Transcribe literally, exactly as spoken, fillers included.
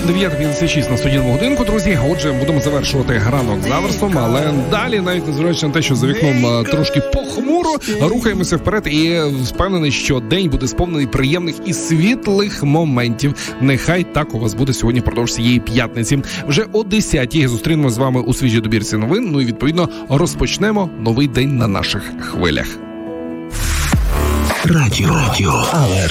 дев'ята п'ятдесят шість на студійному годинку, друзі. Отже, будемо завершувати ранок заверсом, але далі, навіть незважаючи на те, що за вікном трошки похмуро, рухаємося вперед і впевнений, що день буде сповнений приємних і світлих моментів. Нехай так у вас буде сьогодні впродовж цієї п'ятниці. Вже о десятій зустрінемо з вами у свіжій добірці новин, ну і відповідно розпочнемо новий день на наших хвилях. Радіо, Радіо Алерт.